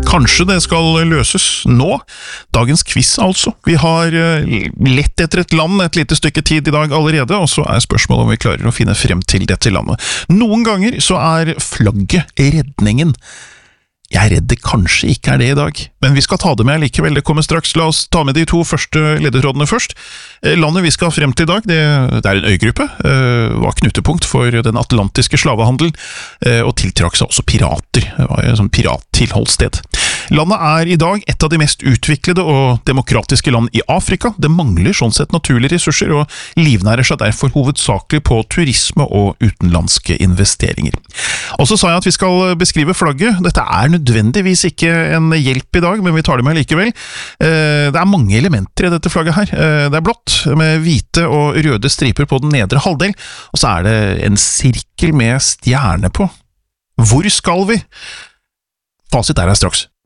Kanskje det skal løses nå. Dagens quiz altså. Vi har lett etter et land et lite stykke tid i dag allerede, og så spørsmålet om vi klarer å finne frem til dette landet. Noen ganger så flagget redningen. Jeg redd det kanskje ikke det i dag, men vi skal ta det med likevel, det kommer straks. La oss ta med de to første ledetrådene først. Landet vi skal frem til i dag, det en øygruppe, var knutepunkt for den atlantiske slavehandelen, og tiltrakk seg også pirater. Det var et sånn pirattilholdssted. Landet i dag et av de mest utviklede og demokratiske land i Afrika. Det mangler sånn sett naturlige ressurser, og livnærer seg derfor hovedsakelig på turisme og utenlandske investeringer. Og så sa jeg at vi skal beskrive flagget. Dette nødvendigvis ikke en hjelp i dag, men vi tar det med likevel. Det mange elementer i dette flagget her. Det blått, med hvite og røde striper på den nedre halvdel, og så det en sirkel med stjerne på. Hvor skal vi? Fasit her straks.